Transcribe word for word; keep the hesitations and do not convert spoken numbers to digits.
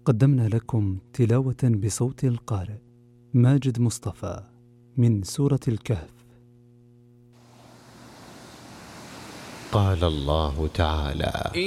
قدمنا لكم تلاوة بصوت القارئ ماجد مصطفى من سورة الكهف. قال الله تعالى: